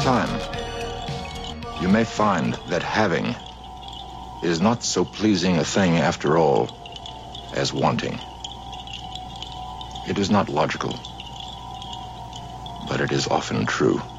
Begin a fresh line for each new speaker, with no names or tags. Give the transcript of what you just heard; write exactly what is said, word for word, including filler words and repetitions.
time, you may find that having is not so pleasing a thing after all as wanting. It is not logical, but it is often true.